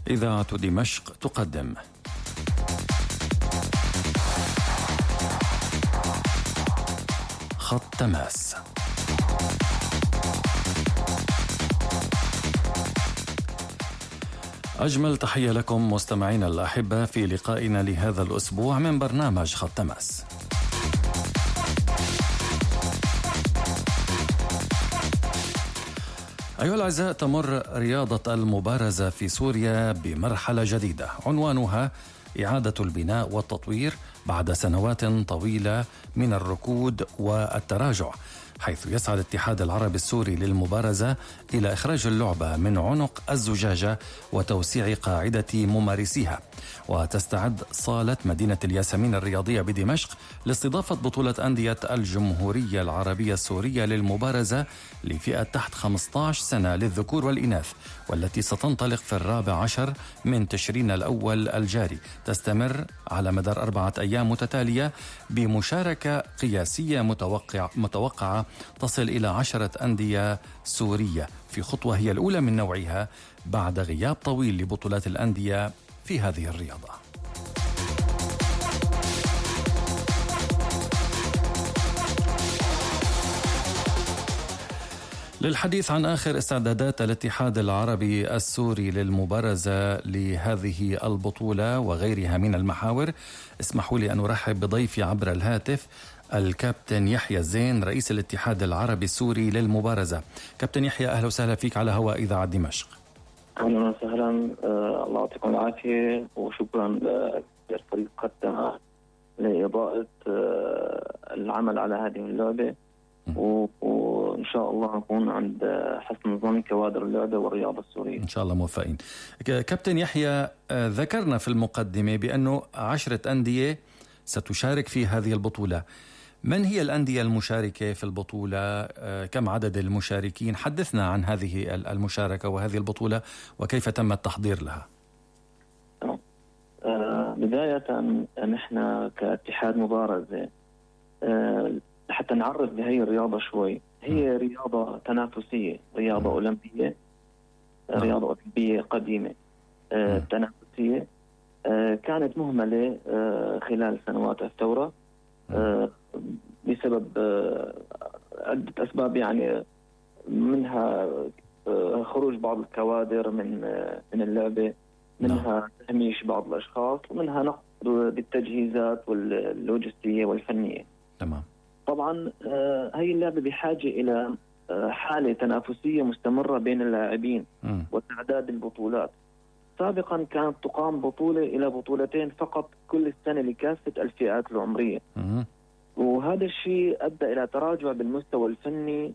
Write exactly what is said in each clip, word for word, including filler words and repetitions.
إذاعة دمشق تقدم خط تماس. أجمل تحية لكم مستمعينا الأحبة في لقائنا لهذا الأسبوع من برنامج خط تماس. أيها الأعزاء، تمر رياضة المبارزة في سوريا بمرحلة جديدة عنوانها إعادة البناء والتطوير بعد سنوات طويلة من الركود والتراجع، حيث يسعى الاتحاد العربي السوري للمبارزة إلى إخراج اللعبة من عنق الزجاجة وتوسيع قاعدة ممارسيها. وتستعد صالة مدينة الياسمين الرياضية بدمشق لاستضافة بطولة أندية الجمهورية العربية السورية للمبارزة لفئة تحت خمسة عشر سنة للذكور والإناث، والتي ستنطلق في الرابع عشر من تشرين الأول الجاري. تستمر على مدار أربعة أيام متتالية بمشاركة قياسية متوقع متوقعة تصل إلى عشرة أندية سورية، في خطوة هي الأولى من نوعها بعد غياب طويل لبطولات الأندية في هذه الرياضة. للحديث عن آخر استعدادات الاتحاد العربي السوري للمبارزة لهذه البطولة وغيرها من المحاور، اسمحوا لي أن أرحب بضيفي عبر الهاتف الكابتن يحيى الزين رئيس الاتحاد العربي السوري للمبارزة. كابتن يحيى، أهلا وسهلا فيك على هواء إذاعة دمشق. أهلا وسهلا، آه الله يعطيكم العافية، وشكرا للفريق قدم لإضاءة آه العمل على هذه اللعبة، وإن شاء الله نكون عند حسن ظن كوادر اللعبة والرياضة السورية إن شاء الله موفقين. كابتن يحيى، ذكرنا في المقدمة بأنه عشرة أندية ستشارك في هذه البطولة. من هي الأندية المشاركة في البطولة؟ كم عدد المشاركين؟ حدثنا عن هذه المشاركة وهذه البطولة وكيف تم التحضير لها. آه بداية نحن كاتحاد مبارزة آه حتى نعرف بهي الرياضة شوي. هي رياضة تنافسية، رياضة أولمبية، رياضة أولمبية قديمة آه تنافسية، آه كانت مهملة آه خلال سنوات الثورة آه بسبب آه عدة أسباب، يعني منها آه خروج بعض الكوادر من آه من اللعبة، منها تهميش بعض الأشخاص، ومنها نقص بالتجهيزات واللوجستية والفنية. تمام. طبعا آه هي اللعبة بحاجة إلى آه حالة تنافسية مستمرة بين اللاعبين وتعداد البطولات. سابقا كانت تقام بطولة إلى بطولتين فقط كل سنة لكافة الفئات العمرية، م- وهذا الشيء أدى إلى تراجع بالمستوى الفني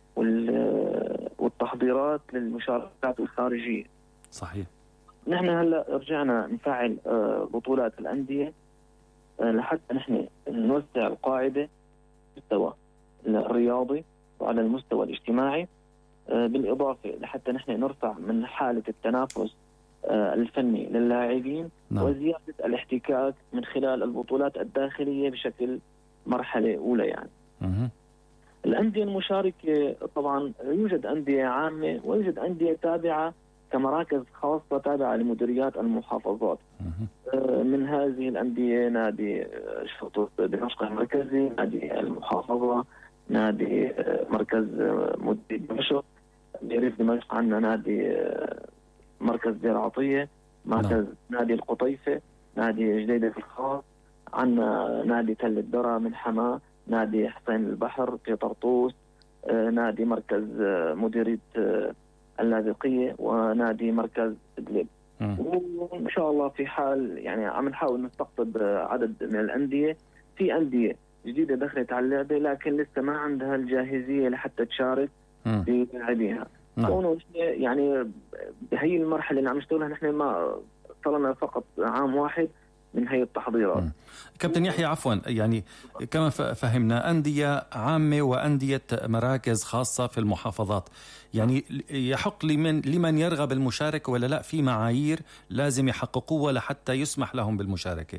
والتحضيرات للمشاركات الخارجية. صحيح. نحن هلأ رجعنا نفعل آه بطولات الأندية آه لحتى نحن نوسع القاعدة المستوى الرياضي وعلى المستوى الاجتماعي، آه بالإضافة لحتى نحن نرفع من حالة التنافس آه الفني للاعبين، نعم. وزيادة الاحتكاك من خلال البطولات الداخلية بشكل مرحلة أولى. يعني م- الأندية المشاركة طبعا يوجد أندية عامة ويوجد أندية تابعة كمراكز خاصة تابعة لمديريات المحافظات. آه من هذه الأندية نادي شرطة دمشق المركزي، نادي المحافظة، نادي آه مركز آه مدير دمشق، ريف دمشق عندنا نادي آه مركز دير عطية، مركز نعم. نادي القطيفة، نادي جديدة في الخاص، عندنا نادي تل الدرة من حماة، نادي حسين البحر في طرطوس، آه نادي مركز آه مديرية آه اللاذقية، ونادي مركز إدلب. وإن شاء الله في حال يعني عم نحاول نستقطب عدد من الأندية. في أندية جديدة دخلت على اللعبة لكن لسه ما عندها الجاهزية لحتى تشارك في لاعبيها. نعم. يعني بهي المرحلة اللي عم نشتغلها نحن ما صلنا فقط عام واحد من هي التحضيرات. م. كابتن يحيى، عفوا، يعني كما فهمنا أندية عامة وأندية مراكز خاصة في المحافظات، يعني يحق لمن لمن يرغب المشاركة ولا لا في معايير لازم يحققوها لحتى يسمح لهم بالمشاركة؟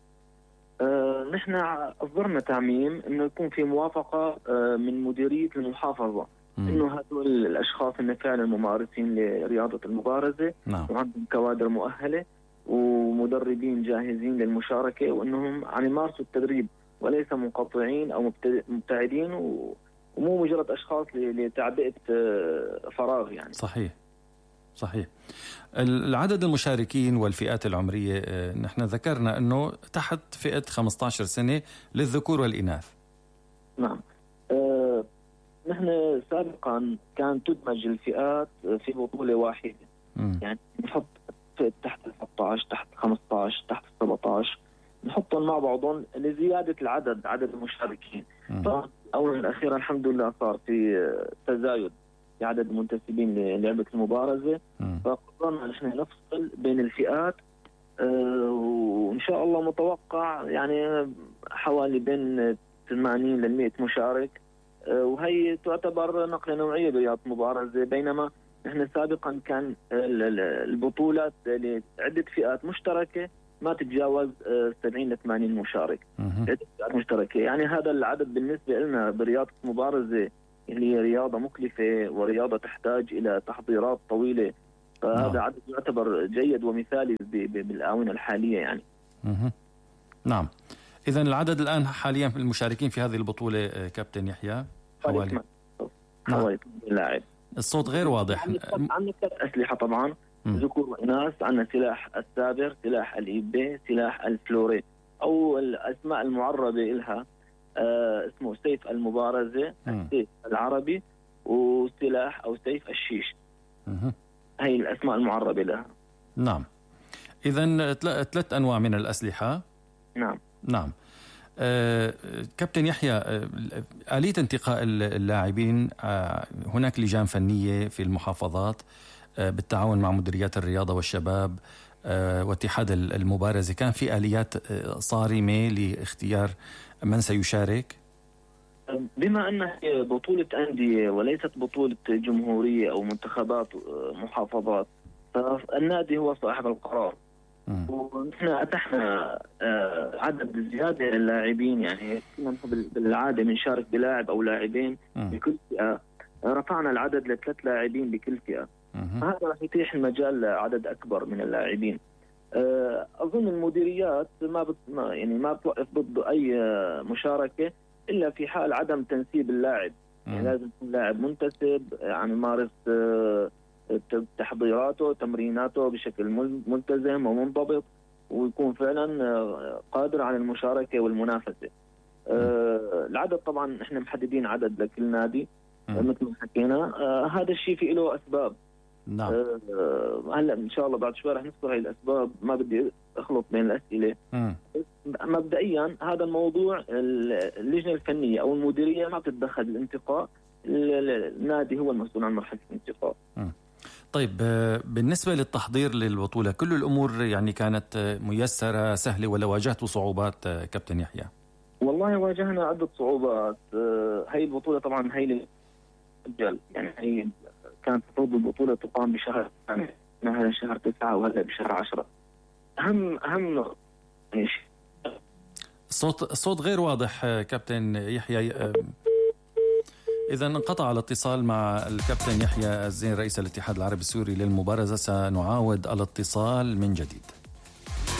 آه نحن أصدرنا تعميم إنه يكون في موافقة آه من مديرية المحافظة إنه هذول الأشخاص إن فعلا ممارسين لرياضة المبارزة، نعم. وعندهم كوادر مؤهلة ومدربين جاهزين للمشاركة، وإنهم عم يمارسوا التدريب وليس منقطعين أو مبتعدين، ومو مجرد أشخاص لتعبئة فراغ يعني. صحيح صحيح. العدد المشاركين والفئات العمرية نحن ذكرنا أنه تحت فئة خمسة عشر سنة للذكور والإناث. نعم. أه نحن سابقا كان تدمج الفئات في بطولة واحدة. م. يعني نحط تحت ستة عشر، تحت خمسة عشر، تحت سبعة عشر، نحطهم مع بعضهم لزيادة العدد، عدد المشاركين. فأولا أخيرا الحمد لله صار في تزايد في عدد المنتسبين للعبة المبارزة، فقررنا نحن نفصل بين الفئات، أه وإن شاء الله متوقع يعني حوالي بين ثمانين لمئة مشارك، أه وهي تعتبر نقلة نوعية برياضة المبارزة. بينما نحن سابقا كان البطولات لعدة فئات مشتركة ما تتجاوز سبعين ل ثمانين مشارك. عدة فئات مشتركة، يعني هذا العدد بالنسبة لنا برياضة المبارزة اللي هي رياضة مكلفة ورياضة تحتاج إلى تحضيرات طويلة، فهذا نعم. عدد يعتبر جيد ومثالي بالآونة الحالية يعني. مه. نعم. إذن العدد الآن حاليا في المشاركين في هذه البطولة كابتن يحيى حوالي حوالي لاعب. الصوت غير واضح. عندنا ثلاث أسلحة طبعا، ذكور وإناث. عندنا سلاح السابر، سلاح الإيبي، سلاح الفلوري، أو الأسماء المعربة لها آه اسمه سيف المبارزة، السيف العربي، وسلاح أو سيف الشيش. مه. هي الأسماء المعربة لها. نعم. إذن ثلاث أنواع من الأسلحة. نعم نعم. آه، كابتن يحيى، آه، آلية انتقاء اللاعبين، آه، هناك لجان فنية في المحافظات آه، بالتعاون مع مديريات الرياضة والشباب آه، واتحاد المبارزة، كان في آليات آه، صارمة لاختيار من سيشارك؟ بما أنها بطولة أندية وليست بطولة جمهورية أو منتخبات محافظات، فالنادي هو صاحب القرار. ونحن أتحنا عدد زيادة للاعبين، يعني بالعادة بنشارك بلاعب أو لاعبين بكل فئة، رفعنا العدد لثلاث لاعبين بكل فئة، فهذا راح يتيح المجال لعدد أكبر من اللاعبين. أظن المديريات ما بت... يعني ما بتوقف ضد أي مشاركة إلا في حال عدم تنسيب اللاعب، يعني لازم يكون لاعب منتسب عم يمارس تحضيراته تمريناته بشكل ملتزم ومنضبط، ويكون فعلا قادر على المشاركة والمنافسة. آه العدد طبعا احنا محددين عدد لكل نادي مثل ما حكينا. آه هذا الشيء في له أسباب. نعم. آه هلا ان شاء الله بعد شوي رح نذكر هاي الأسباب، ما بدي اخلط بين الأسئلة. م. مبدئيا هذا الموضوع اللجنة الفنية او المديرية ما بتتدخل بالانتقاء، النادي هو المسؤول عن مرحلة الانتقاء. م. طيب، بالنسبة للتحضير للبطولة كل الأمور يعني كانت ميسرة سهلة ولا واجهتوا صعوبات كابتن يحيى؟ والله واجهنا عدة صعوبات. هي البطولة طبعا هي للرجال، يعني هي كانت المفروض البطولة تقام بشهر ثاني، هذا شهر تسعة وهلا بشهر عشرة. أهم أهم يعني الصوت الصوت غير واضح كابتن يحيى. إذا انقطع الاتصال مع الكابتن يحيى الزين رئيس الاتحاد العربي السوري للمبارزة، سنعاود الاتصال من جديد.